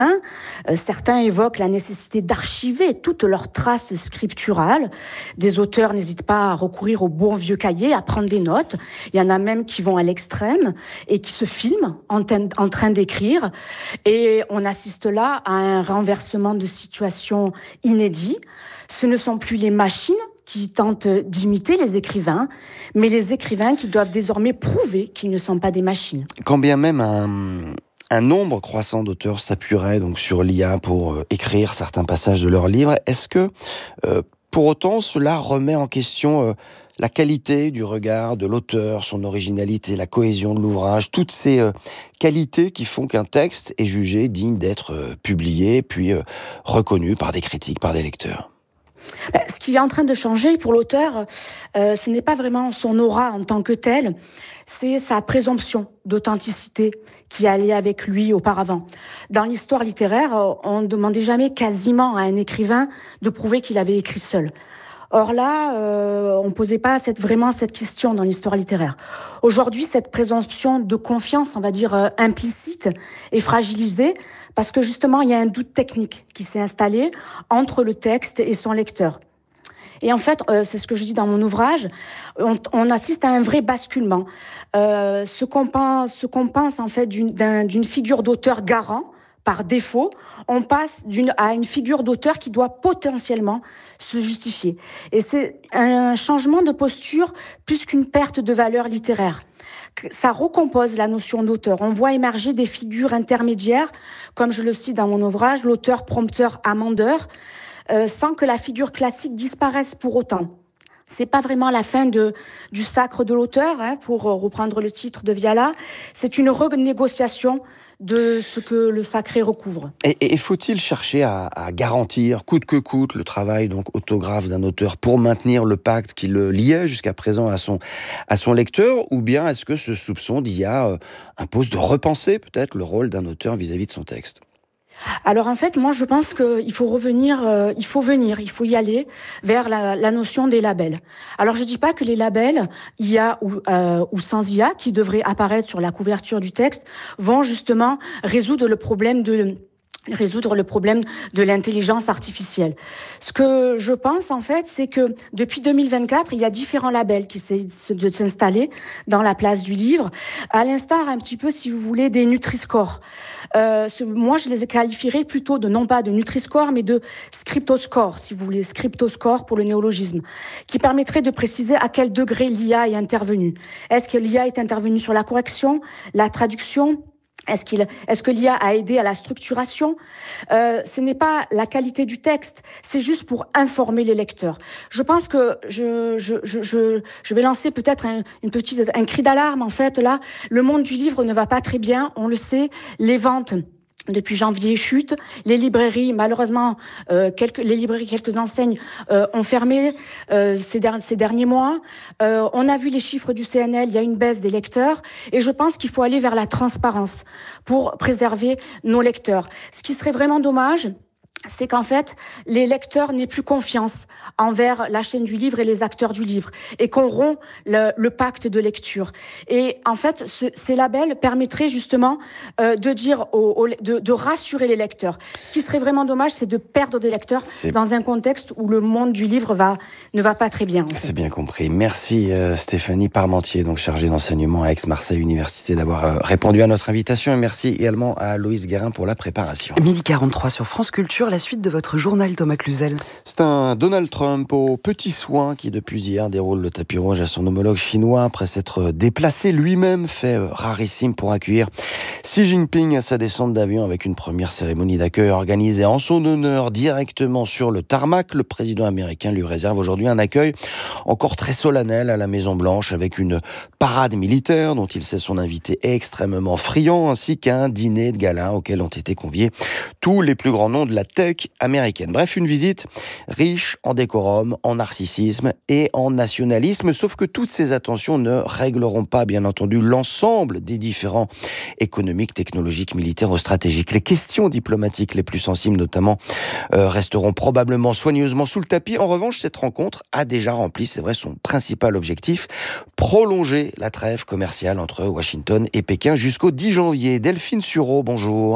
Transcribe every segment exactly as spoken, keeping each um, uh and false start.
Euh, certains évoquent la nécessité d'archiver toutes leurs traces scripturales. Des auteurs n'hésitent pas à recourir au bon vieux cahier, à prendre des notes. Il y en a même qui vont à l'extrême et qui se filment en, ten- en train d'écrire. Et on assiste là à un renversement de situation inédit. Ce ne sont plus les machines qui tentent d'imiter les écrivains, mais les écrivains qui doivent désormais prouver qu'ils ne sont pas des machines. Quand bien même un... Un nombre croissant d'auteurs s'appuierait donc sur l'I A pour euh, écrire certains passages de leurs livres. Est-ce que, euh, pour autant, cela remet en question euh, la qualité du regard de l'auteur, son originalité, la cohésion de l'ouvrage, toutes ces euh, qualités qui font qu'un texte est jugé digne d'être euh, publié, puis euh, reconnu par des critiques, par des lecteurs? Ce qui est en train de changer pour l'auteur, euh, ce n'est pas vraiment son aura en tant que tel, c'est sa présomption d'authenticité qui allait avec lui auparavant. Dans l'histoire littéraire, on ne demandait jamais quasiment à un écrivain de prouver qu'il avait écrit seul. Or là, euh, on ne posait pas cette, vraiment cette question dans l'histoire littéraire. Aujourd'hui, cette présomption de confiance, on va dire euh, implicite, est fragilisée parce que justement, il y a un doute technique qui s'est installé entre le texte et son lecteur. Et en fait, euh, c'est ce que je dis dans mon ouvrage, on, on assiste à un vrai basculement. Euh, ce qu'on pense, ce qu'on pense en fait d'une, d'un, d'une figure d'auteur garant, par défaut, on passe d'une, à une figure d'auteur qui doit potentiellement se justifier. Et c'est un changement de posture plus qu'une perte de valeur littéraire. Ça recompose la notion d'auteur. On voit émerger des figures intermédiaires, comme je le cite dans mon ouvrage, l'auteur, prompteur, amendeur, euh, sans que la figure classique disparaisse pour autant. C'est pas vraiment la fin de, du sacre de l'auteur, hein, pour reprendre le titre de Viala. C'est une renégociation de ce que le sacré recouvre. Et, et faut-il chercher à, à garantir, coûte que coûte, le travail donc autographe d'un auteur pour maintenir le pacte qui le liait jusqu'à présent à son, à son lecteur, ou bien est-ce que ce soupçon d'I A euh, impose de repenser peut-être le rôle d'un auteur vis-à-vis de son texte ? Alors en fait, moi je pense qu'il faut revenir, euh, il faut venir, il faut y aller vers la, la notion des labels. Alors je dis pas que les labels, I A ou, euh, ou sans I A, qui devraient apparaître sur la couverture du texte, vont justement résoudre le problème de résoudre le problème de l'intelligence artificielle. Ce que je pense, en fait, c'est que depuis deux mille vingt-quatre, il y a différents labels qui essaient de s'installer dans la place du livre, à l'instar un petit peu, si vous voulez, des Nutri-Score. Euh, ce, moi, je les qualifierais plutôt de, non pas de Nutri-Score, mais de Scripto-Score, si vous voulez, Scripto-Score pour le néologisme, qui permettrait de préciser à quel degré l'I A est intervenue. Est-ce que l'I A est intervenue sur la correction, la traduction ? Est-ce qu'il, est-ce que l'I A a aidé à la structuration ? euh, Ce n'est pas la qualité du texte, c'est juste pour informer les lecteurs. Je pense que je, je, je, je, je vais lancer peut-être un, une petite, un cri d'alarme. En fait, là, le monde du livre ne va pas très bien, on le sait. Les ventes depuis janvier chutent. Les librairies, malheureusement, euh, quelques, les librairies, quelques enseignes euh, ont fermé euh, ces, der- ces derniers mois. Euh, on a vu les chiffres du C N L, il y a une baisse des lecteurs. Et je pense qu'il faut aller vers la transparence pour préserver nos lecteurs. Ce qui serait vraiment dommage, c'est qu'en fait, les lecteurs n'aient plus confiance envers la chaîne du livre et les acteurs du livre, et qu'on rompt le, le pacte de lecture. Et en fait, ce, ces labels permettraient justement euh, de dire, aux, aux, de, de rassurer les lecteurs. Ce qui serait vraiment dommage, c'est de perdre des lecteurs c'est... dans un contexte où le monde du livre va, ne va pas très bien. En fait. C'est bien compris. Merci euh, Stéphanie Parmentier, donc chargée d'enseignement à Aix-Marseille Université, d'avoir euh, répondu à notre invitation. Et merci également à Loïs Guérin pour la préparation. midi quarante-trois sur France Culture. La suite de votre journal, Thomas Cluzel. C'est un Donald Trump aux petits soins qui, depuis hier, déroule le tapis rouge à son homologue chinois après s'être déplacé lui-même, fait rarissime pour accueillir Xi Jinping à sa descente d'avion avec une première cérémonie d'accueil organisée en son honneur directement sur le tarmac. Le président américain lui réserve aujourd'hui un accueil encore très solennel à la Maison-Blanche avec une parade militaire dont il sait son invité extrêmement friand ainsi qu'un dîner de gala auquel ont été conviés tous les plus grands noms de la tech américaine. Bref, une visite riche en décorum, en narcissisme et en nationalisme, sauf que toutes ces attentions ne régleront pas, bien entendu, l'ensemble des différents économiques, technologiques, militaires ou stratégiques. Les questions diplomatiques les plus sensibles, notamment, euh, resteront probablement soigneusement sous le tapis. En revanche, cette rencontre a déjà rempli, c'est vrai, son principal objectif, prolonger la trêve commerciale entre Washington et Pékin jusqu'au dix janvier. Delphine Sureau, bonjour.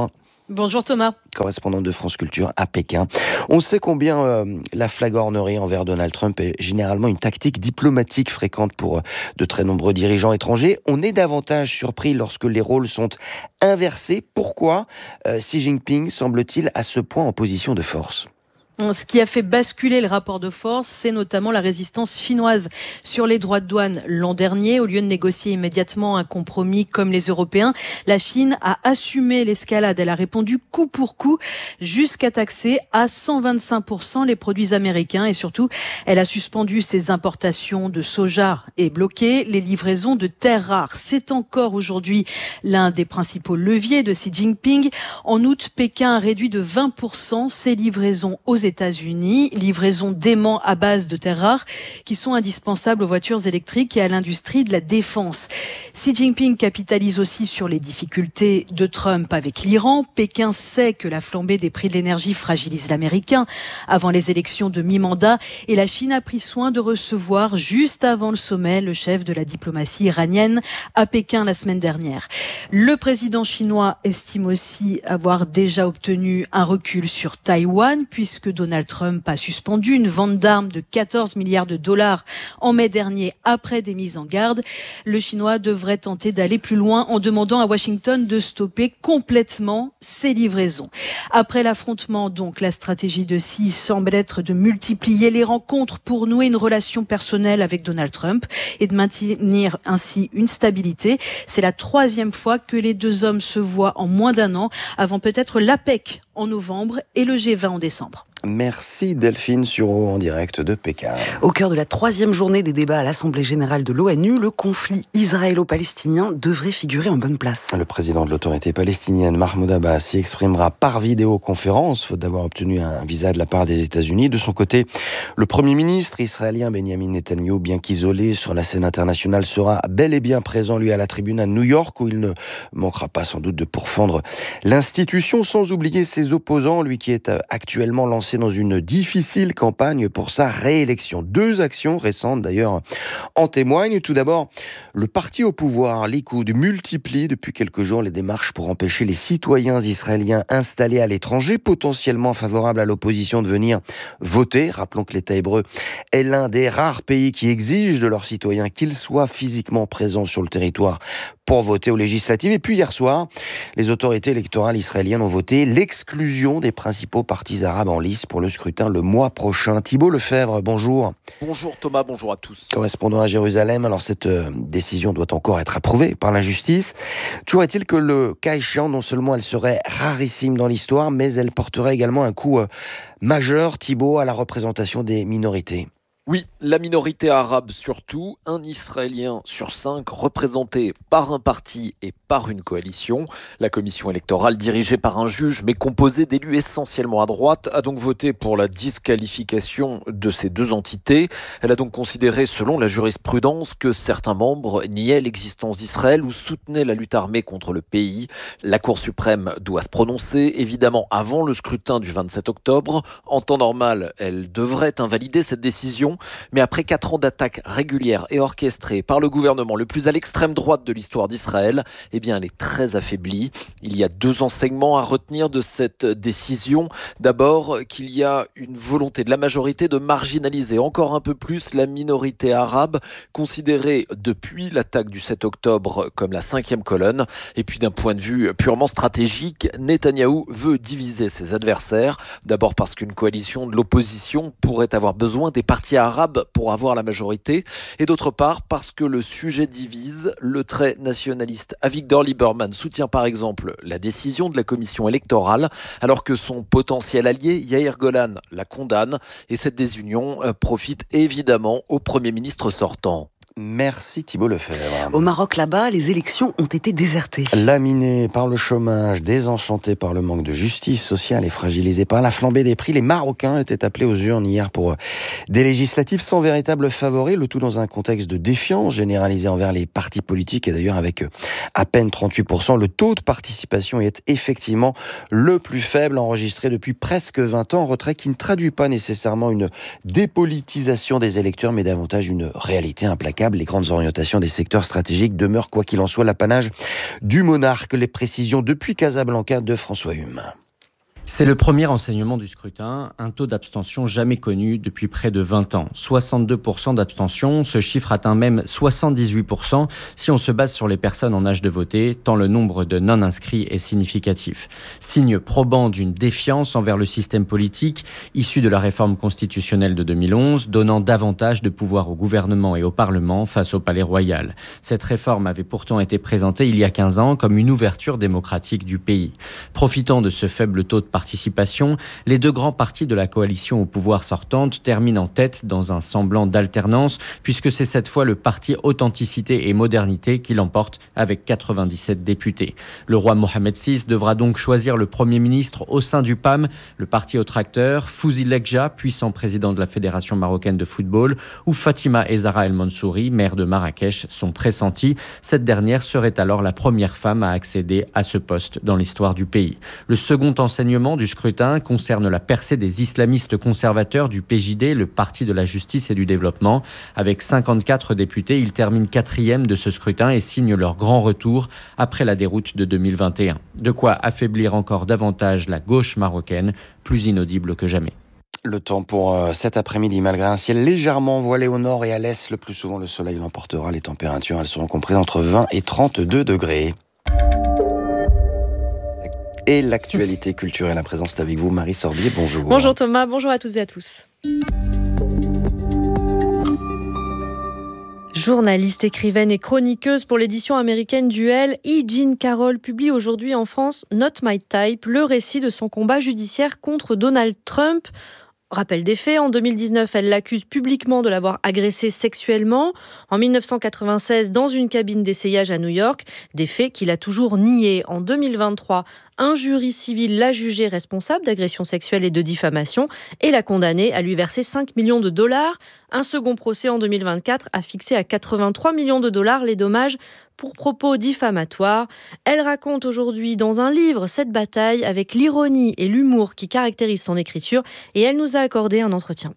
Bonjour Thomas. Correspondante de France Culture à Pékin. On sait combien euh, la flagornerie envers Donald Trump est généralement une tactique diplomatique fréquente pour euh, de très nombreux dirigeants étrangers. On est davantage surpris lorsque les rôles sont inversés. Pourquoi euh, Xi Jinping semble-t-il à ce point en position de force ? Ce qui a fait basculer le rapport de force, c'est notamment la résistance chinoise sur les droits de douane l'an dernier. Au lieu de négocier immédiatement un compromis comme les Européens, la Chine a assumé l'escalade. Elle a répondu coup pour coup jusqu'à taxer à cent vingt-cinq pour cent les produits américains. Et surtout, elle a suspendu ses importations de soja et bloqué les livraisons de terres rares. C'est encore aujourd'hui l'un des principaux leviers de Xi Jinping. En août, Pékin a réduit de vingt pour cent ses livraisons aux États-Unis, livraison d'aimants à base de terres rares qui sont indispensables aux voitures électriques et à l'industrie de la défense. Xi Jinping capitalise aussi sur les difficultés de Trump avec l'Iran. Pékin sait que la flambée des prix de l'énergie fragilise l'américain avant les élections de mi-mandat et la Chine a pris soin de recevoir juste avant le sommet le chef de la diplomatie iranienne à Pékin la semaine dernière. Le président chinois estime aussi avoir déjà obtenu un recul sur Taïwan puisque Donald Trump a suspendu une vente d'armes de quatorze milliards de dollars en mai dernier après des mises en garde. Le Chinois devrait tenter d'aller plus loin en demandant à Washington de stopper complètement ses livraisons. Après l'affrontement, donc, la stratégie de Xi semble être de multiplier les rencontres pour nouer une relation personnelle avec Donald Trump et de maintenir ainsi une stabilité. C'est la troisième fois que les deux hommes se voient en moins d'un an, avant peut-être l'APEC en novembre et le G vingt en décembre. Merci Delphine Sureau en direct de Pékin. Au cœur de la troisième journée des débats à l'Assemblée générale de l'ONU, le conflit israélo-palestinien devrait figurer en bonne place. Le président de l'autorité palestinienne, Mahmoud Abbas, s'y exprimera par vidéoconférence, faute d'avoir obtenu un visa de la part des États-Unis. De son côté, le Premier ministre israélien Benjamin Netanyahou, bien qu'isolé sur la scène internationale, sera bel et bien présent, lui, à la tribune à New York, où il ne manquera pas sans doute de pourfendre l'institution, sans oublier ses opposants, lui qui est actuellement lancé dans une difficile campagne pour sa réélection. Deux actions récentes d'ailleurs en témoignent. Tout d'abord, le parti au pouvoir, Likoud, multiplie depuis quelques jours les démarches pour empêcher les citoyens israéliens installés à l'étranger, potentiellement favorables à l'opposition, de venir voter. Rappelons que l'État hébreu est l'un des rares pays qui exige de leurs citoyens qu'ils soient physiquement présents sur le territoire pour voter aux législatives. Et puis hier soir, les autorités électorales israéliennes ont voté l'exclusion des principaux partis arabes en lice pour le scrutin le mois prochain. Thibault Lefebvre, bonjour. Bonjour Thomas, bonjour à tous. Correspondant à Jérusalem, alors cette euh, décision doit encore être approuvée par la justice. Toujours est-il que le cas échéant, non seulement elle serait rarissime dans l'histoire, mais elle porterait également un coup euh, majeur, Thibault, à la représentation des minorités. Oui, la minorité arabe surtout, un Israélien sur cinq représenté par un parti et par une coalition. La commission électorale dirigée par un juge mais composée d'élus essentiellement à droite a donc voté pour la disqualification de ces deux entités. Elle a donc considéré, selon la jurisprudence, que certains membres niaient l'existence d'Israël ou soutenaient la lutte armée contre le pays. La Cour suprême doit se prononcer, évidemment avant le scrutin du vingt-sept octobre. En temps normal, elle devrait invalider cette décision. Mais après quatre ans d'attaques régulières et orchestrées par le gouvernement le plus à l'extrême droite de l'histoire d'Israël, eh bien, elle est très affaiblie. Il y a deux enseignements à retenir de cette décision. D'abord, qu'il y a une volonté de la majorité de marginaliser encore un peu plus la minorité arabe, considérée depuis l'attaque du sept octobre comme la cinquième colonne. Et puis d'un point de vue purement stratégique, Netanyahou veut diviser ses adversaires. D'abord parce qu'une coalition de l'opposition pourrait avoir besoin des partis arabe pour avoir la majorité, et d'autre part parce que le sujet divise. Le très nationaliste Avigdor Lieberman soutient par exemple la décision de la commission électorale, alors que son potentiel allié Yair Golan la condamne, et cette désunion profite évidemment au Premier ministre sortant. Merci Thibault Lefebvre. Au Maroc, là-bas, les élections ont été désertées. Laminés par le chômage, désenchantés par le manque de justice sociale et fragilisés par la flambée des prix, les Marocains étaient appelés aux urnes hier pour des législatives sans véritable favori, le tout dans un contexte de défiance généralisée envers les partis politiques, et d'ailleurs avec à peine trente-huit pour cent, le taux de participation est effectivement le plus faible enregistré depuis presque vingt ans, retrait qui ne traduit pas nécessairement une dépolitisation des électeurs, mais davantage une réalité implacable inattaquable. Les grandes orientations des secteurs stratégiques demeurent, quoi qu'il en soit, l'apanage du monarque. Les précisions depuis Casablanca de François Hume. C'est le premier enseignement du scrutin, un taux d'abstention jamais connu depuis près de vingt ans. soixante-deux pour cent d'abstention, ce chiffre atteint même soixante-dix-huit pour cent si on se base sur les personnes en âge de voter, tant le nombre de non-inscrits est significatif. Signe probant d'une défiance envers le système politique, issu de la réforme constitutionnelle de deux mille onze, donnant davantage de pouvoir au gouvernement et au Parlement face au palais royal. Cette réforme avait pourtant été présentée il y a quinze ans comme une ouverture démocratique du pays. Profitant de ce faible taux de participation, les deux grands partis de la coalition au pouvoir sortante terminent en tête dans un semblant d'alternance, puisque c'est cette fois le parti Authenticité et Modernité qui l'emporte avec quatre-vingt-dix-sept députés. Le roi Mohamed six devra donc choisir le Premier ministre au sein du P A M, le parti au tracteur, Fouzi Lekja, puissant président de la Fédération marocaine de football, ou Fatima Ezara El Mansouri, maire de Marrakech, sont pressentis. Cette dernière serait alors la première femme à accéder à ce poste dans l'histoire du pays. Le second enseignement du scrutin concerne la percée des islamistes conservateurs du P J D, le Parti de la Justice et du Développement. Avec cinquante-quatre députés, ils terminent quatrième de ce scrutin et signent leur grand retour après la déroute de deux mille vingt et un. De quoi affaiblir encore davantage la gauche marocaine, plus inaudible que jamais. Le temps pour euh, cet après-midi, malgré un ciel légèrement voilé au nord et à l'est, le plus souvent le soleil l'emportera. Les températures, elles seront comprises entre vingt et trente-deux degrés. Et l'actualité culturelle à présent, c'est avec vous, Marie Sorbier. Bonjour. Bonjour Thomas, bonjour à toutes et à tous. Journaliste, écrivaine et chroniqueuse pour l'édition américaine du Elle, E. Jean Carroll publie aujourd'hui en France Not My Type, le récit de son combat judiciaire contre Donald Trump. Rappel des faits, en deux mille dix-neuf, elle l'accuse publiquement de l'avoir agressé sexuellement. En mille neuf cent quatre-vingt-seize, dans une cabine d'essayage à New York, des faits qu'il a toujours niés. En deux mille vingt-trois, un jury civil l'a jugé responsable d'agression sexuelle et de diffamation et l'a condamné à lui verser cinq millions de dollars. Un second procès en deux mille vingt-quatre a fixé à quatre-vingt-trois millions de dollars les dommages pour propos diffamatoires. Elle raconte aujourd'hui dans un livre cette bataille avec l'ironie et l'humour qui caractérisent son écriture et elle nous a accordé un entretien.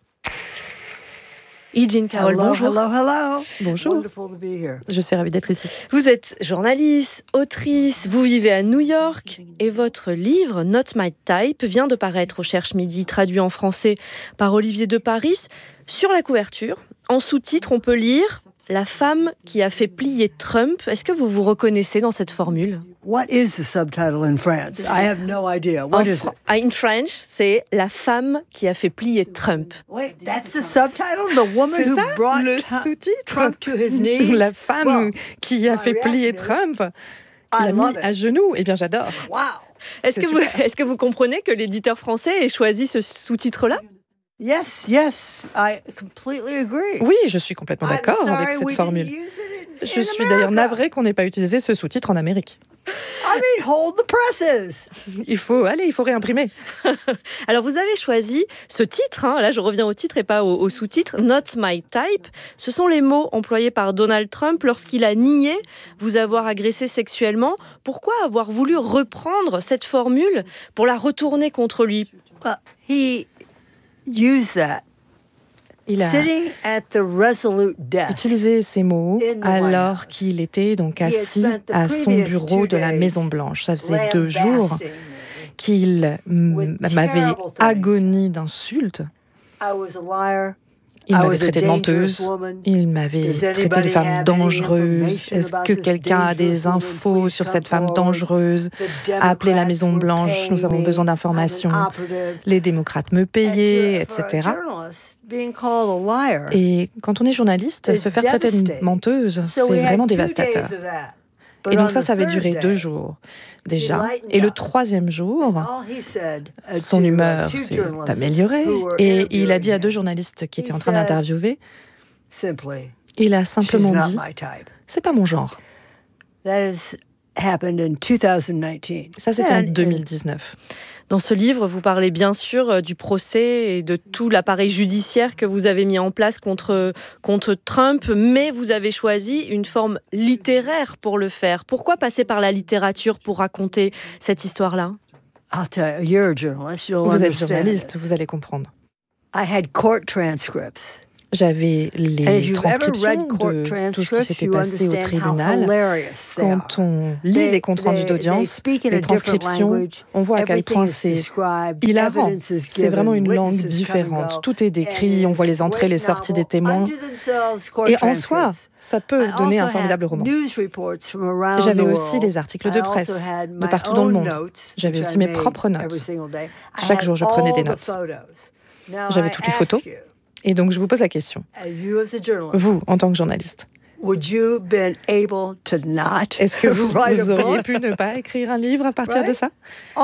E. Jean Carroll, hello, bonjour. Hello, hello. Bonjour. Wonderful to be here. Je suis ravie d'être ici. Vous êtes journaliste, autrice, vous vivez à New York et votre livre Not My Type vient de paraître au Cherche Midi, traduit en français par Olivier de Paris. Sur la couverture, en sous-titre, on peut lire « La femme qui a fait plier Trump ». Est-ce que vous vous reconnaissez dans cette formule ? What is the subtitle in France? I have no idea. What En is fr- it? In French, c'est « La femme qui a fait plier Trump ». Wait, that's the subtitle? The woman C'est who ça, brought le Trump- sous-titre. Trump to his knees? La femme Well, qui a my fait plier reaction is, Trump, qui I l'a love mis it. à genoux. Eh bien, j'adore. Wow. Est-ce C'est que, vous, super. est-ce que vous comprenez que l'éditeur français ait choisi ce sous-titre-là ? Yes, yes, I completely agree. Oui, je suis complètement I'm d'accord sorry avec cette we didn't formule. use it in- Je in suis d'ailleurs America. navrée qu'on n'ait pas utilisé ce sous-titre en Amérique. I mean, hold the presses. Il faut, allez, il faut réimprimer. Alors vous avez choisi ce titre, hein, là je reviens au titre et pas au, au sous-titre, Not My Type. Ce sont les mots employés par Donald Trump lorsqu'il a nié vous avoir agressé sexuellement. Pourquoi avoir voulu reprendre cette formule pour la retourner contre lui ? Well, he used that Il a sitting at the Resolute desk. utilisé ces mots In the White alors House. qu'il était donc He had assis spent the à son previous bureau two de la days Maison Blanche. Ça faisait deux jours lambasting me. qu'il mm, With m'avait terrible things. agonie d'insultes. I was a liar. Il I m'avait was a traité de dangerous menteuse. woman. Il m'avait Does traité de anybody femme have any dangereuse. information Est-ce about que this quelqu'un a des dangerous woman? infos Please sur come cette femme forward. dangereuse? The A appelé la Democrats Maison were Blanche. Nous paying avons me besoin as d'informations. an operative. Les démocrates me And payaient, to- for a et cetera. journalist, being called a liar. Et quand on est journaliste, It's se faire traiter de devastating. menteuse, So c'est we had vraiment two dévastateur. days of that. But Et donc on ça, the ça avait third duré day, deux jours déjà. lightened Et le up. troisième jour, all he said, uh, son to, uh, humeur two s'est journalists améliorée who were et il a dit à interviewing deux him, journalistes qui étaient he en train said, d'interviewer, simply, il a she's simplement not dit my type. « c'est pas mon genre ». That has happened in two thousand nineteen. Ça, c'était en And deux mille in- dix-neuf. Dans ce livre, vous parlez bien sûr euh, du procès et de tout l'appareil judiciaire que vous avez mis en place contre, contre Trump, mais vous avez choisi une forme littéraire pour le faire. Pourquoi passer par la littérature pour raconter cette histoire-là ? I'll tell you, you're a journalist, you'll Vous êtes understand journaliste, this. vous allez comprendre. I had court transcripts J'avais les transcriptions de tout ce qui s'était passé au tribunal. Quand on lit les comptes rendus d'audience, les transcriptions, on voit à quel point c'est hilarant. C'est vraiment une langue différente. Tout est décrit, on voit les entrées, les sorties des témoins. Et en soi, ça peut donner un formidable roman. J'avais aussi des articles de presse de partout dans le monde. J'avais aussi mes propres notes. Chaque jour, je prenais des notes. J'avais toutes les photos. Et donc, je vous pose la question. Vous, en tant que journaliste, est-ce que vous, vous auriez pu ne pas écrire un livre à partir de ça?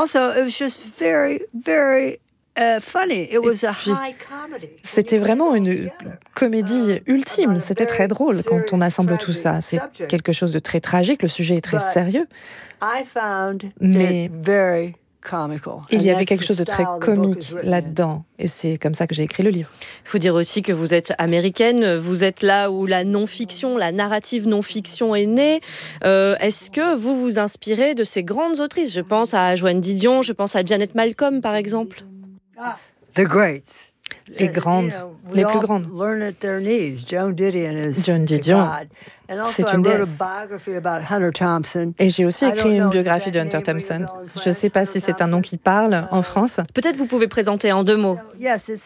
C'était vraiment une comédie ultime. C'était très drôle quand on assemble tout ça. C'est quelque chose de très tragique. Le sujet est très sérieux. Mais il y avait quelque chose de très comique là-dedans. Et c'est comme ça que j'ai écrit le livre. Il faut dire aussi que vous êtes américaine. Vous êtes là où la non-fiction, la narrative non-fiction est née. Euh, est-ce que vous vous inspirez de ces grandes autrices? Je pense à Joan Didion, je pense à Janet Malcolm, par exemple. The greats. Les grandes, les plus grandes. Joan Didion, c'est une déesse. Et j'ai aussi écrit une biographie de Hunter Thompson. Je ne sais pas si c'est un nom qui parle en France. Peut-être vous pouvez présenter en deux mots. C'est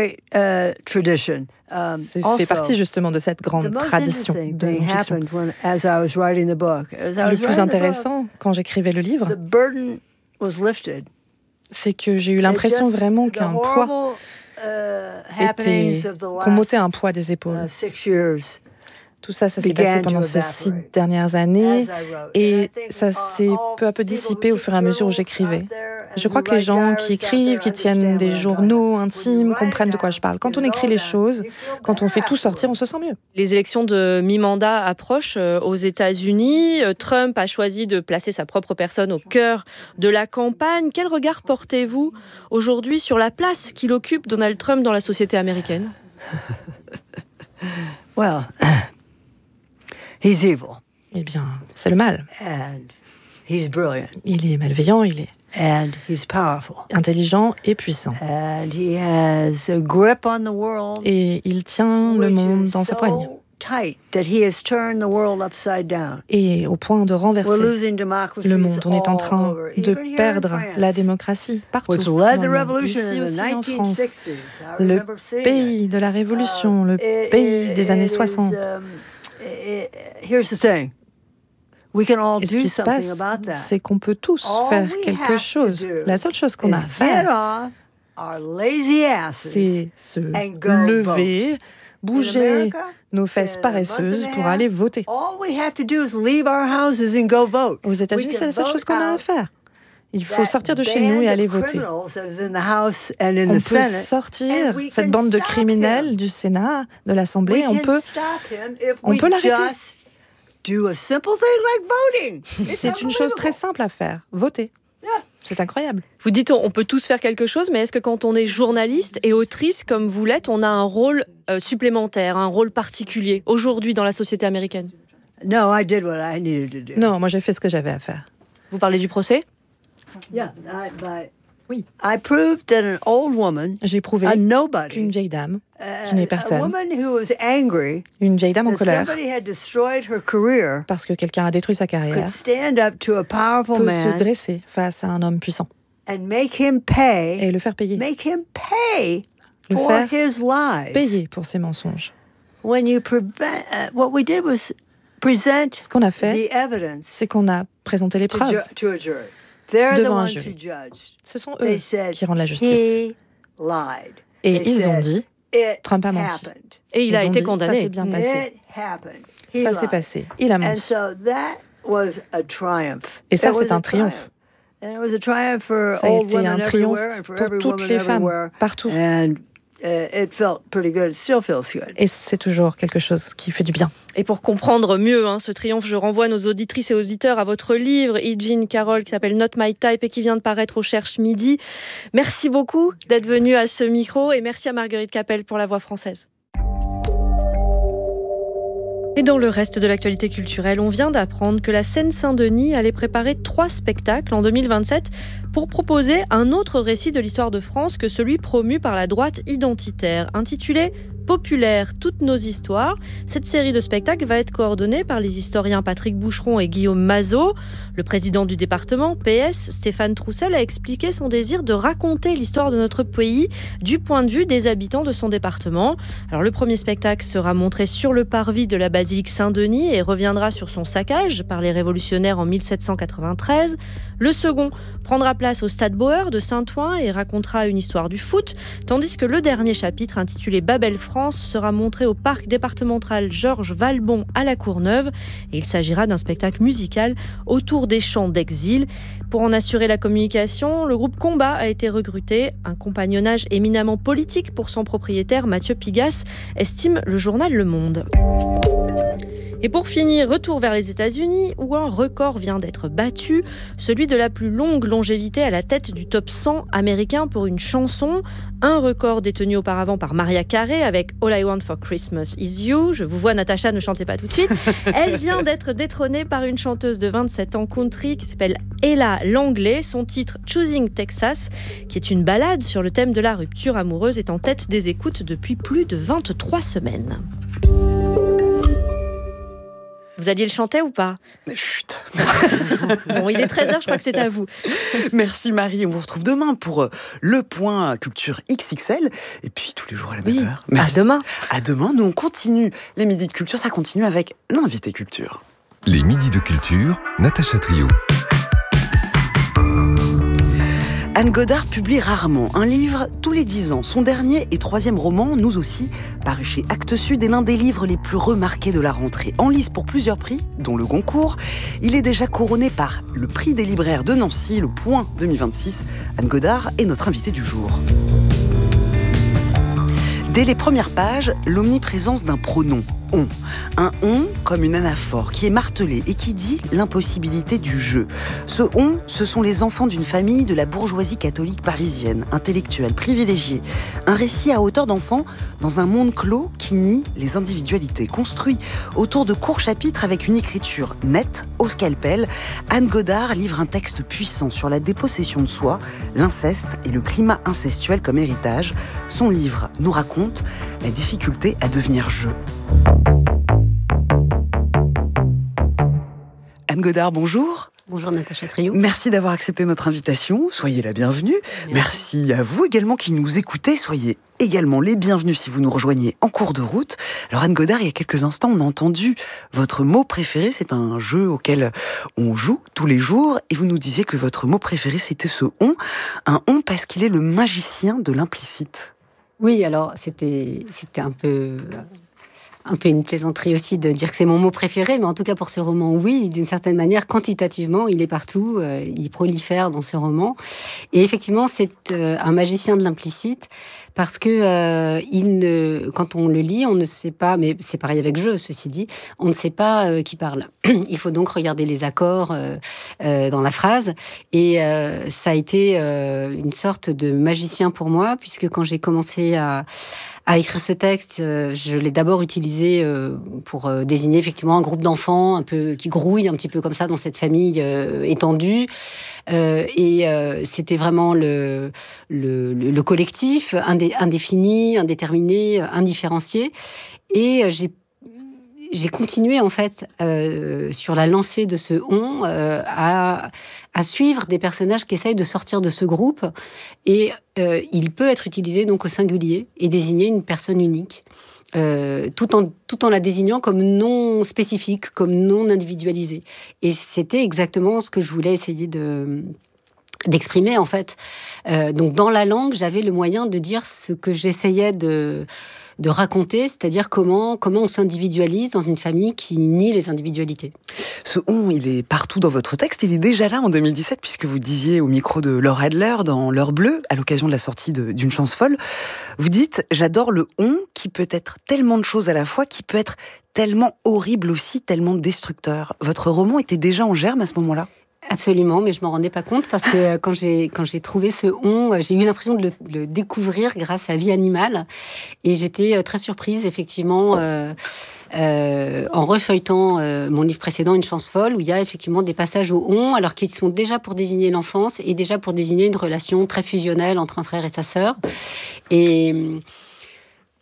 fait partie justement de cette grande tradition de non-fiction. Le plus intéressant, quand j'écrivais le livre, c'est que j'ai eu l'impression vraiment qu'un poids était, qu'on m'ôtait un poids des épaules. Tout ça, ça s'est passé pendant ces six dernières années et ça s'est peu à peu dissipé au fur et à mesure où j'écrivais. Je crois que les gens qui écrivent, qui tiennent des journaux intimes, comprennent de quoi je parle. Quand on écrit les choses, quand on fait tout sortir, on se sent mieux. Les élections de mi-mandat approchent aux États-Unis. Trump a choisi de placer sa propre personne au cœur de la campagne. Quel regard portez-vous aujourd'hui sur la place qu'il occupe, Donald Trump, dans la société américaine? Well, he's evil. Eh bien, c'est le mal. And he's brilliant. Il est malveillant, il est And he's powerful. intelligent et puissant. And he has a grip on the world. Et il tient le monde dans sa poigne. Tight that he has turned the world upside down. Et au point de renverser le monde. On est en train de perdre la démocratie partout. Ici aussi en France, le pays de la Révolution, le pays des années soixante. Here's the thing. We can all Et ce do qui se something passe, about that. c'est qu'on peut tous faire quelque chose. La seule chose qu'on a à faire, c'est se lever, bouger nos fesses paresseuses pour aller voter. Aux États-Unis, c'est la seule chose qu'on a à faire. Il faut sortir de chez nous et aller voter. On peut sortir cette bande de criminels du Sénat, de l'Assemblée, on peut, on peut l'arrêter. C'est une chose très simple à faire, voter. C'est incroyable. Vous dites on peut tous faire quelque chose, mais est-ce que quand on est journaliste et autrice comme vous l'êtes, on a un rôle euh, supplémentaire, un rôle particulier aujourd'hui dans la société américaine? No, I did what I needed to do. Non, moi j'ai fait ce que j'avais à faire. Vous parlez du procès? Yeah, I, but Oui. I proved that an old woman, J'ai prouvé a nobody, qu'une vieille dame, qui uh, n'est a personne, woman who was angry une vieille dame en that colère, somebody had destroyed her career, parce que quelqu'un a détruit sa could carrière, stand up to a powerful peut se man dresser face à un homme puissant and make him pay, et le faire payer. make him pay Le for faire his lies. Payer pour ses mensonges. When you prevent, uh, what we did was present Ce qu'on a fait, the evidence c'est qu'on a présenté les to, preuves ju- to a jury. They're the devant un ones jury. who judged. Ce sont They eux said qui rendent la justice. he lied. Et They ils ont said, dit, It Trump a menti. happened. Et il Ils a ont été dit, condamné. Ça s'est bien passé. It happened. He Ça s'est lied. passé. Il a And menti. so that was a triumph. Et ça, It was c'est un a triomphe. And it was a triumph for Ça a old été women un triomphe everywhere and for pour every toutes woman les femmes, everywhere. partout. And uh, it felt pretty good. It still feels good. Et c'est toujours quelque chose qui fait du bien. Et pour comprendre mieux hein, ce triomphe, je renvoie nos auditrices et auditeurs à votre livre, E. Jean Carroll, qui s'appelle Not My Type et qui vient de paraître au Cherche Midi. Merci beaucoup d'être venu à ce micro et merci à Marguerite Capel pour la voix française. Et dans le reste de l'actualité culturelle, on vient d'apprendre que la Seine-Saint-Denis allait préparer trois spectacles en deux mille vingt-sept pour proposer un autre récit de l'histoire de France que celui promu par la droite identitaire, intitulé « populaire, toutes nos histoires. Cette série de spectacles va être coordonnée par les historiens Patrick Boucheron et Guillaume Mazot. Le président du département, P S, Stéphane Troussel, a expliqué son désir de raconter l'histoire de notre pays du point de vue des habitants de son département. Alors, le premier spectacle sera montré sur le parvis de la basilique Saint-Denis et reviendra sur son saccage par les révolutionnaires en mille sept cent quatre-vingt-treize. Le second prendra place au Stade Bauer de Saint-Ouen et racontera une histoire du foot, tandis que le dernier chapitre, intitulé Babel France, sera montré au parc départemental Georges Valbon à La Courneuve. Et il s'agira d'un spectacle musical autour des chants d'exil. Pour en assurer la communication, le groupe Combat a été recruté. Un compagnonnage éminemment politique pour son propriétaire, Mathieu Pigasse, estime le journal Le Monde. Et pour finir, retour vers les États-Unis où un record vient d'être battu, celui de la plus longue longévité à la tête du top cent américain pour une chanson. Un record détenu auparavant par Mariah Carey avec All I Want for Christmas Is You. Je vous vois, Natacha, ne chantez pas tout de suite. Elle vient d'être détrônée par une chanteuse de vingt-sept ans country qui s'appelle Ella Langley. Son titre Choosing Texas, qui est une ballade sur le thème de la rupture amoureuse, est en tête des écoutes depuis plus de vingt-trois semaines. Vous alliez le chanter ou pas ? Chut. Bon, il est treize heures, je crois que c'est à vous. Merci Marie, on vous retrouve demain pour le point culture X X L et puis tous les jours à la même oui, heure. Merci. À demain. À demain, nous on continue les midis de culture, ça continue avec l'invité culture. Les midis de culture, Natacha Trio. Anne Godard publie rarement un livre tous les dix ans. Son dernier et troisième roman, Nous aussi, paru chez Actes Sud, est l'un des livres les plus remarqués de la rentrée. En lice pour plusieurs prix, dont le Goncourt, il est déjà couronné par le prix des libraires de Nancy, le Point deux mille vingt-six. Anne Godard est notre invitée du jour. Dès les premières pages, l'omniprésence d'un pronom, on. Un on comme une anaphore qui est martelé et qui dit l'impossibilité du jeu. Ce on, ce sont les enfants d'une famille de la bourgeoisie catholique parisienne, intellectuelle, privilégiée. Un récit à hauteur d'enfant dans un monde clos qui nie les individualités. Construit autour de courts chapitres avec une écriture nette, au scalpel, Anne Godard livre un texte puissant sur la dépossession de soi, l'inceste et le climat incestuel comme héritage. Son livre nous raconte la difficulté à devenir jeu. Anne Godard, bonjour. Bonjour Natacha Trio. Merci d'avoir accepté notre invitation. Soyez la bienvenue. Merci. Merci à vous également qui nous écoutez. Soyez également les bienvenus si vous nous rejoignez en cours de route. Alors Anne Godard, il y a quelques instants, on a entendu votre mot préféré. C'est un jeu auquel on joue tous les jours. Et vous nous disiez que votre mot préféré, c'était ce « on ». Un « on » parce qu'il est le magicien de l'implicite. Oui, alors c'était, c'était un peu... un peu une plaisanterie aussi de dire que c'est mon mot préféré, mais en tout cas pour ce roman, oui, d'une certaine manière, quantitativement, il est partout, euh, il prolifère dans ce roman. Et effectivement, c'est euh, un magicien de l'implicite, parce que euh, il ne, quand on le lit, on ne sait pas, mais c'est pareil avec jeu, ceci dit, on ne sait pas euh, qui parle. Il faut donc regarder les accords euh, euh, dans la phrase, et euh, ça a été euh, une sorte de magicien pour moi, puisque quand j'ai commencé à À écrire ce texte, je l'ai d'abord utilisé pour désigner effectivement un groupe d'enfants un peu qui grouillent un petit peu comme ça dans cette famille étendue. Et c'était vraiment le, le, le collectif, indé, indéfini, indéterminé, indifférencié. Et j'ai J'ai continué en fait euh, sur la lancée de ce on euh, à, à suivre des personnages qui essayent de sortir de ce groupe, et euh, il peut être utilisé donc au singulier et désigner une personne unique, euh, tout en tout en la désignant comme non spécifique, comme non individualisée. Et c'était exactement ce que je voulais essayer de d'exprimer en fait. Euh, donc dans la langue, j'avais le moyen de dire ce que j'essayais de de raconter, c'est-à-dire comment, comment on s'individualise dans une famille qui nie les individualités. Ce « on », il est partout dans votre texte. Il est déjà là en deux mille dix-sept, puisque vous disiez au micro de Laure Adler dans L'heure bleue, à l'occasion de la sortie de, d'Une chance folle, vous dites « J'adore le « on » qui peut être tellement de choses à la fois, qui peut être tellement horrible aussi, tellement destructeur. » Votre roman était déjà en germe à ce moment-là ? Absolument, mais je m'en rendais pas compte parce que quand j'ai quand j'ai trouvé ce on, j'ai eu l'impression de le, de le découvrir grâce à Vie animale, et j'étais très surprise effectivement euh, euh, en refeuilletant euh, mon livre précédent Une chance folle, où il y a effectivement des passages au on, alors qu'ils sont déjà pour désigner l'enfance et déjà pour désigner une relation très fusionnelle entre un frère et sa sœur. Et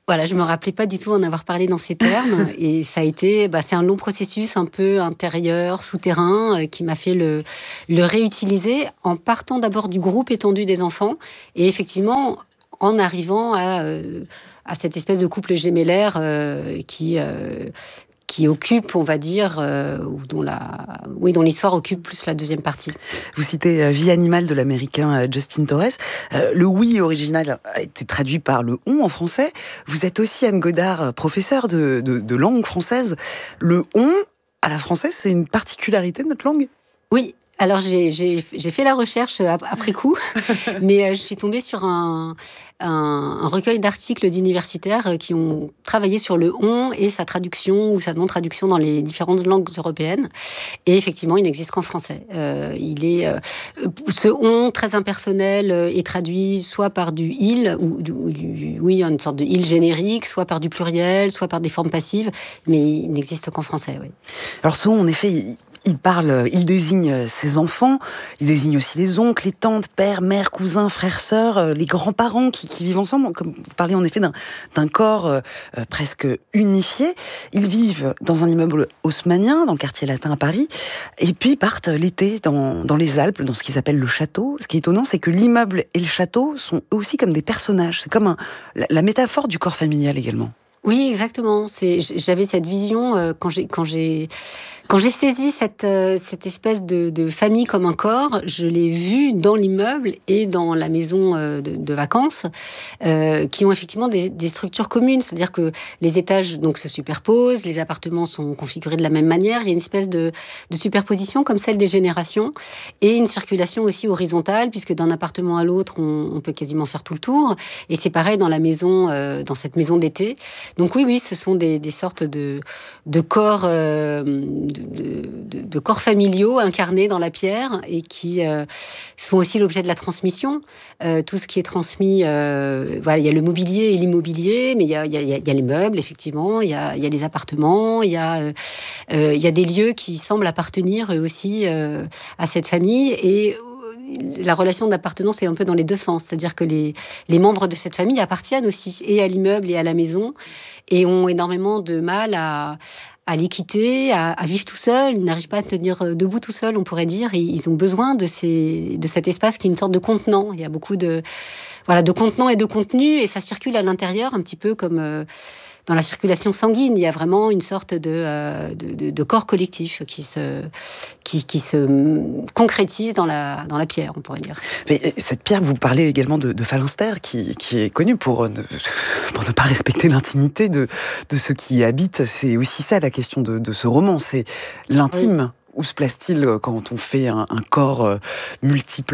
Voilà, je me rappelais pas du tout en avoir parlé dans ces termes, et ça a été, bah, c'est un long processus un peu intérieur, souterrain, euh, qui m'a fait le, le réutiliser en partant d'abord du groupe étendu des enfants, et effectivement en arrivant à, euh, à cette espèce de couple gémellaire euh, qui euh, qui occupe, on va dire, euh, ou dont la, oui, dont l'histoire occupe plus la deuxième partie. Vous citez euh, Vie animale de l'américain euh, Justin Torres. Euh, le oui original a été traduit par le on en français. Vous êtes aussi, Anne Godard, professeure de, de, de langue française. Le on, à la française, c'est une particularité de notre langue ? Oui. Alors, j'ai, j'ai, j'ai fait la recherche après coup, mais je suis tombée sur un, un, un recueil d'articles d'universitaires qui ont travaillé sur le « on » et sa traduction ou sa non-traduction dans les différentes langues européennes. Et effectivement, il n'existe qu'en français. Euh, il est, euh, ce « on » très impersonnel est traduit soit par du « il », ou du, ou du, oui, une sorte de « il » générique, soit par du pluriel, soit par des formes passives, mais il n'existe qu'en français, oui. Alors ce « on », en effet... Il... Il parle, il désigne ses enfants, il désigne aussi les oncles, les tantes, pères, mères, cousins, frères, sœurs, les grands-parents qui, qui vivent ensemble. Comme vous parlez en effet d'un, d'un corps euh, presque unifié. Ils vivent dans un immeuble haussmannien, dans le quartier latin à Paris, et puis partent l'été dans, dans les Alpes, dans ce qu'ils appellent le château. Ce qui est étonnant, c'est que l'immeuble et le château sont eux aussi comme des personnages. C'est comme un, la, la métaphore du corps familial également. Oui, exactement. C'est, j'avais cette vision euh, quand j'ai... Quand j'ai... Quand j'ai saisi cette, euh, cette espèce de, de famille comme un corps, je l'ai vue dans l'immeuble et dans la maison euh, de, de vacances, euh, qui ont effectivement des, des structures communes. C'est-à-dire que les étages donc, se superposent, les appartements sont configurés de la même manière. Il y a une espèce de, de superposition comme celle des générations et une circulation aussi horizontale, puisque d'un appartement à l'autre, on, on peut quasiment faire tout le tour. Et c'est pareil dans la maison, euh, dans cette maison d'été. Donc oui, oui, ce sont des, des sortes de, de corps... Euh, De, de, de corps familiaux incarnés dans la pierre et qui euh, sont aussi l'objet de la transmission. Euh, tout ce qui est transmis, euh, voilà, il y a le mobilier et l'immobilier, mais il y a, il y a, il y a les meubles, effectivement, il y a, il y a les appartements, il y a, euh, euh, il y a des lieux qui semblent appartenir eux aussi euh, à cette famille, et la relation d'appartenance est un peu dans les deux sens, c'est-à-dire que les, les membres de cette famille appartiennent aussi et à l'immeuble et à la maison et ont énormément de mal à à les quitter, à, à vivre tout seul. Ils n'arrivent pas à tenir debout tout seul, on pourrait dire. Et ils ont besoin de, ces, de cet espace qui est une sorte de contenant. Il y a beaucoup de, voilà, de contenants et de contenus, et ça circule à l'intérieur, un petit peu comme euh, dans la circulation sanguine. Il y a vraiment une sorte de, euh, de, de, de corps collectif qui se, qui, qui se concrétise dans la, dans la pierre, on pourrait dire. Mais cette pierre, vous parlez également de, de Phalanstère, qui, qui est connu pour ne, pour ne pas respecter l'intimité de, de ceux qui y habitent. C'est aussi ça la question de, de ce roman, c'est l'intime. Oui. Où se place-t-il quand on fait un, un corps euh, multiple ?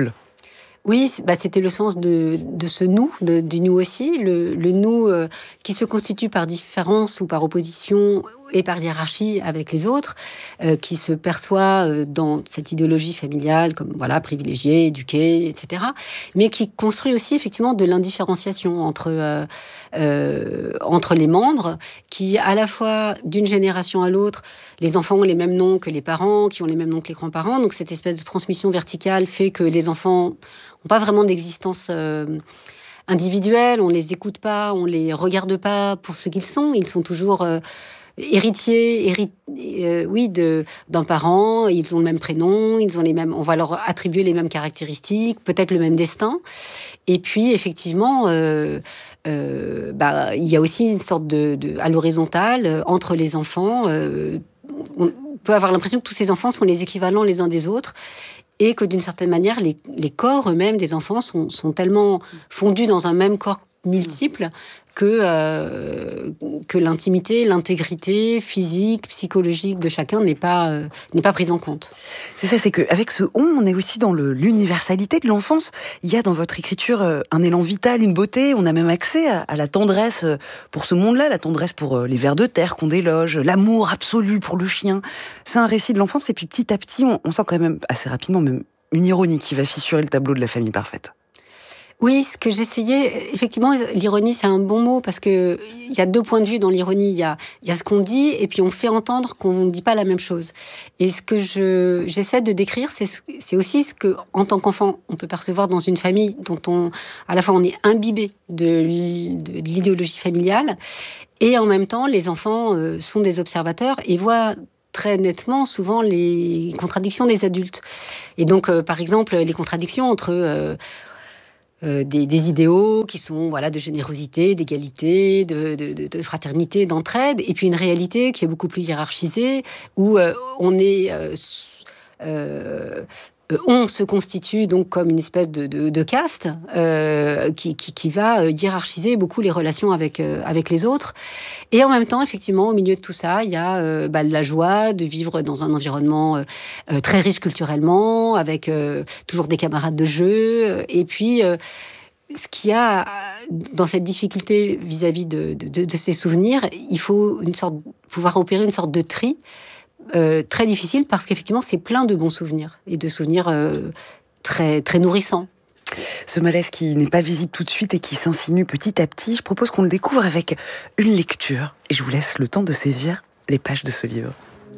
Oui, bah c'était le sens de, de ce nous, de, du nous aussi, le, le nous euh, qui se constitue par différence ou par opposition et par hiérarchie avec les autres, euh, qui se perçoit euh, dans cette idéologie familiale comme voilà privilégiée, éduquée, et cetera, mais qui construit aussi effectivement de l'indifférenciation entre euh, euh, entre les membres, qui à la fois d'une génération à l'autre, les enfants ont les mêmes noms que les parents, qui ont les mêmes noms que les grands-parents, donc cette espèce de transmission verticale fait que les enfants n'ont pas vraiment d'existence euh, individuelle, on les écoute pas, on les regarde pas pour ce qu'ils sont, ils sont toujours euh, héritiers, hérit, euh, oui, de, d'un parent, ils ont le même prénom, ils ont les mêmes, on va leur attribuer les mêmes caractéristiques, peut-être le même destin. Et puis effectivement, euh, euh, bah, il y a aussi une sorte de, de à l'horizontale euh, entre les enfants. Euh, on peut avoir l'impression que tous ces enfants sont les équivalents les uns des autres. Et que d'une certaine manière, les, les corps eux-mêmes des enfants sont, sont tellement fondus dans un même corps multiple que, euh, que l'intimité, l'intégrité physique, psychologique de chacun n'est pas, euh, n'est pas prise en compte. C'est ça, c'est qu'avec ce « on », on est aussi dans le, l'universalité de l'enfance. Il y a dans votre écriture un élan vital, une beauté, on a même accès à, à la tendresse pour ce monde-là, la tendresse pour les vers de terre qu'on déloge, l'amour absolu pour le chien. C'est un récit de l'enfance, et puis petit à petit, on, on sent quand même assez rapidement même une ironie qui va fissurer le tableau de la famille parfaite. Oui, ce que j'essayais, effectivement, l'ironie, c'est un bon mot, parce qu'il y a deux points de vue dans l'ironie. Il y a, il y a ce qu'on dit, et puis on fait entendre qu'on ne dit pas la même chose. Et ce que je, j'essaie de décrire, c'est, c'est aussi ce que, en tant qu'enfant, on peut percevoir dans une famille dont on, à la fois, on est imbibé de, de, de l'idéologie familiale, et en même temps, les enfants euh, sont des observateurs et voient très nettement, souvent, les contradictions des adultes. Et donc, euh, par exemple, les contradictions entre... Euh, Euh, des, des idéaux qui sont voilà, de générosité, d'égalité, de, de, de, de fraternité, d'entraide, et puis une réalité qui est beaucoup plus hiérarchisée, où euh, on est... Euh, euh, on se constitue donc comme une espèce de, de, de caste euh, qui, qui, qui va hiérarchiser beaucoup les relations avec, euh, avec les autres. Et en même temps, effectivement, au milieu de tout ça, il y a euh, bah, la joie de vivre dans un environnement euh, très riche culturellement, avec euh, toujours des camarades de jeu. Et puis, euh, ce qu'il y a dans cette difficulté vis-à-vis de, de, de ces souvenirs, il faut une sorte, pouvoir opérer une sorte de tri. Euh, très difficile parce qu'effectivement c'est plein de bons souvenirs et de souvenirs euh, très, très nourrissants. Ce malaise qui n'est pas visible tout de suite et qui s'insinue petit à petit, je propose qu'on le découvre avec une lecture et je vous laisse le temps de saisir les pages de ce livre.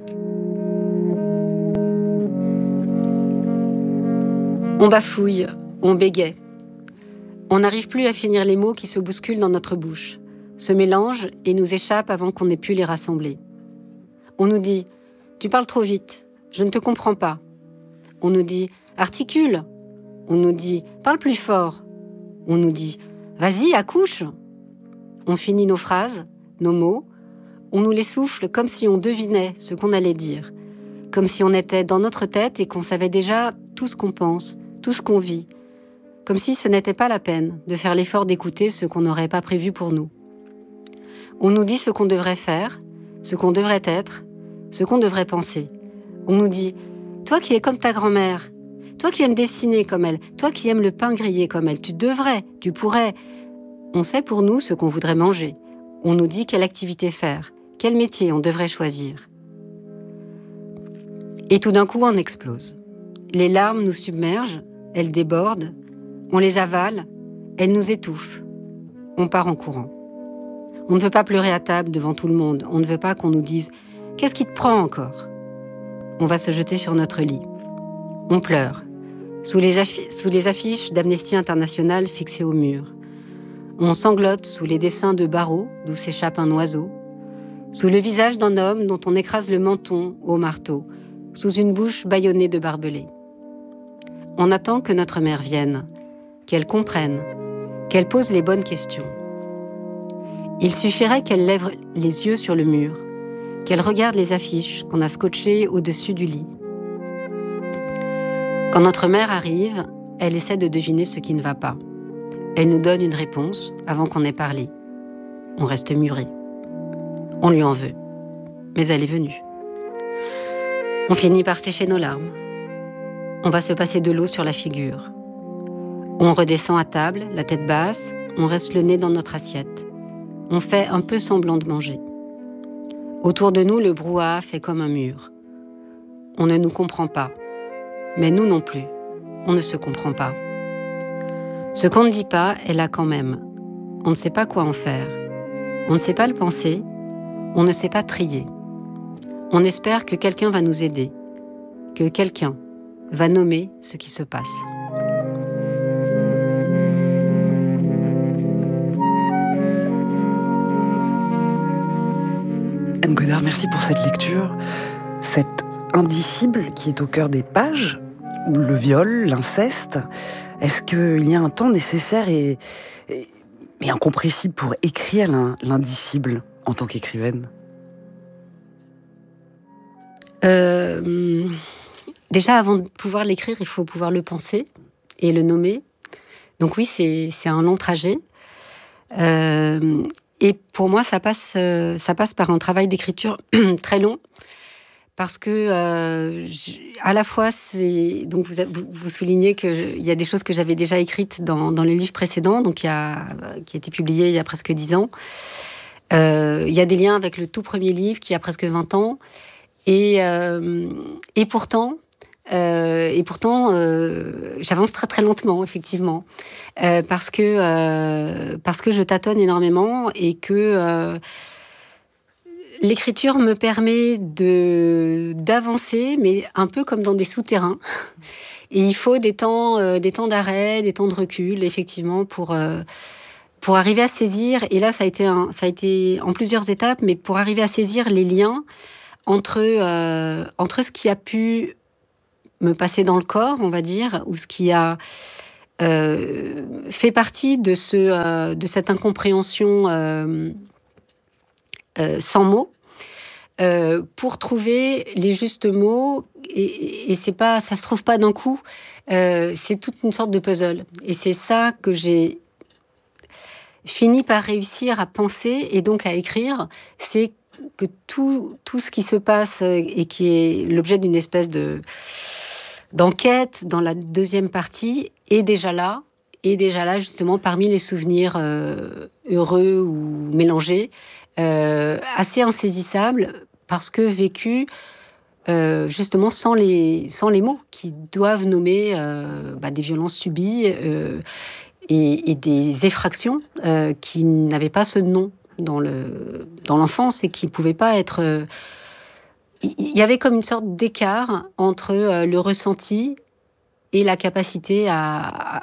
On bafouille, on bégaie. On n'arrive plus à finir les mots qui se bousculent dans notre bouche, se mélangent et nous échappent avant qu'on ait pu les rassembler. On nous dit « Tu parles trop vite, je ne te comprends pas ». On nous dit « Articule ». On nous dit « Parle plus fort ». On nous dit « Vas-y, accouche ». On finit nos phrases, nos mots. On nous les souffle comme si on devinait ce qu'on allait dire. Comme si on était dans notre tête et qu'on savait déjà tout ce qu'on pense, tout ce qu'on vit. Comme si ce n'était pas la peine de faire l'effort d'écouter ce qu'on n'aurait pas prévu pour nous. On nous dit ce qu'on devrait faire, ce qu'on devrait être, ce qu'on devrait penser. On nous dit « Toi qui es comme ta grand-mère, toi qui aimes dessiner comme elle, toi qui aimes le pain grillé comme elle, tu devrais, tu pourrais. » On sait pour nous ce qu'on voudrait manger. On nous dit quelle activité faire, quel métier on devrait choisir. Et tout d'un coup, on explose. Les larmes nous submergent, elles débordent, on les avale, elles nous étouffent. On part en courant. On ne veut pas pleurer à table devant tout le monde. On ne veut pas qu'on nous dise « Qu'est-ce qui te prend encore ?» On va se jeter sur notre lit. On pleure, sous les, affi- sous les affiches d'Amnesty International fixées au mur. On sanglote sous les dessins de barreaux d'où s'échappe un oiseau, sous le visage d'un homme dont on écrase le menton au marteau, sous une bouche bâillonnée de barbelés. On attend que notre mère vienne, qu'elle comprenne, qu'elle pose les bonnes questions. Il suffirait qu'elle lève les yeux sur le mur, qu'elle regarde les affiches qu'on a scotchées au-dessus du lit. Quand notre mère arrive, elle essaie de deviner ce qui ne va pas. Elle nous donne une réponse avant qu'on ait parlé. On reste muré. On lui en veut. Mais elle est venue. On finit par sécher nos larmes. On va se passer de l'eau sur la figure. On redescend à table, la tête basse, on reste le nez dans notre assiette. On fait un peu semblant de manger. Autour de nous, le brouhaha fait comme un mur. On ne nous comprend pas. Mais nous non plus. On ne se comprend pas. Ce qu'on ne dit pas est là quand même. On ne sait pas quoi en faire. On ne sait pas le penser. On ne sait pas trier. On espère que quelqu'un va nous aider. Que quelqu'un va nommer ce qui se passe. Anne Godard, merci pour cette lecture. Cette indicible qui est au cœur des pages, le viol, l'inceste. Est-ce qu'il y a un temps nécessaire et, et, et incompressible pour écrire l'indicible en tant qu'écrivaine ? euh, Déjà, avant de pouvoir l'écrire, il faut pouvoir le penser et le nommer. Donc oui, c'est, c'est un long trajet. Euh, et pour moi, ça passe, euh, ça passe par un travail d'écriture très long. Parce que, euh, à la fois, c'est, donc vous, vous soulignez qu'il y a des choses que j'avais déjà écrites dans, dans les livres précédents, donc il y a, qui a été publié il y a presque dix ans. Euh, il y a des liens avec le tout premier livre qui a presque vingt ans. Et, euh, et pourtant, Euh, et pourtant, euh, j'avance très très lentement, effectivement, euh, parce que euh, parce que je tâtonne énormément et que euh, l'écriture me permet de d'avancer, mais un peu comme dans des souterrains. Et il faut des temps euh, des temps d'arrêt, des temps de recul, effectivement, pour euh, pour arriver à saisir. Et là, ça a été un, ça a été en plusieurs étapes, mais pour arriver à saisir les liens entre euh, entre ce qui a pu me passer dans le corps, on va dire, ou ce qui a euh, fait partie de, ce, euh, de cette incompréhension euh, euh, sans mots, euh, pour trouver les justes mots, et, et c'est pas, ça se trouve pas d'un coup, euh, c'est toute une sorte de puzzle. Et c'est ça que j'ai fini par réussir à penser, et donc à écrire, c'est que tout, tout ce qui se passe et qui est l'objet d'une espèce de d'enquête dans la deuxième partie est déjà là, est déjà là justement parmi les souvenirs euh, heureux ou mélangés, euh, assez insaisissables parce que vécus euh, justement sans les, sans les mots qui doivent nommer euh, bah, des violences subies euh, et, et des effractions euh, qui n'avaient pas ce nom dans, le, dans l'enfance et qui ne pouvaient pas être... Euh, il y avait comme une sorte d'écart entre euh, le ressenti et la capacité à, à,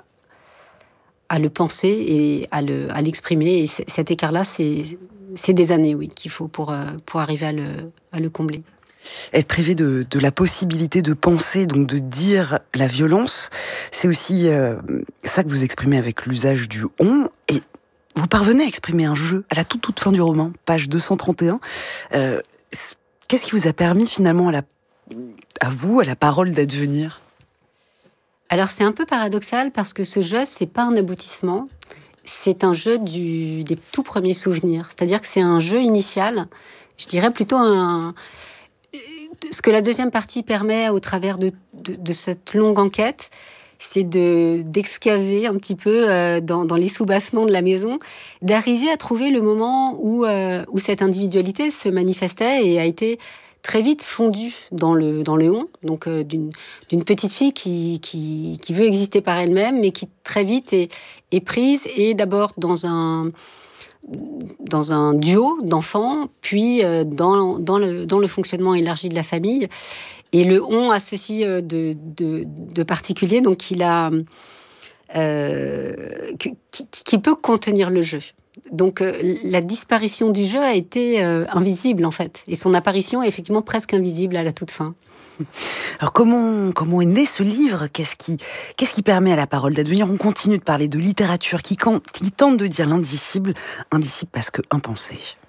à le penser et à, le, à l'exprimer. Et c- cet écart-là, c'est, c'est des années, oui, qu'il faut pour, euh, pour arriver à le, à le combler. Être privé de, de la possibilité de penser, donc de dire la violence, c'est aussi euh, ça que vous exprimez avec l'usage du « on ». Et vous parvenez à exprimer un jeu à la toute, toute fin du roman, page deux cent trente et un. Euh, Qu'est-ce qui vous a permis finalement à, la, à vous, à la parole d'advenir ? Alors c'est un peu paradoxal parce que ce jeu, c'est pas un aboutissement, c'est un jeu du, des tout premiers souvenirs. C'est-à-dire que c'est un jeu initial, je dirais plutôt un... Ce que la deuxième partie permet au travers de, de, de cette longue enquête, c'est de, d'excaver un petit peu euh, dans, dans les soubassements de la maison, d'arriver à trouver le moment où, euh, où cette individualité se manifestait et a été très vite fondue dans le, dans le on, donc euh, d'une, d'une petite fille qui, qui, qui veut exister par elle-même, mais qui très vite est, est prise, et d'abord dans un, dans un duo d'enfants, puis euh, dans, dans, le, dans le fonctionnement élargi de la famille. Et le « on » a ceci de, de, de particulier, donc il a, euh, qui, qui peut contenir le jeu. Donc euh, la disparition du jeu a été euh, invisible en fait, et son apparition est effectivement presque invisible à la toute fin. Alors comment, comment est né ce livre ? Qu'est-ce qui, qu'est-ce qui permet à la parole d'advenir ? On continue de parler de littérature qui, qui tente de dire l'indicible, indicible parce que impensé.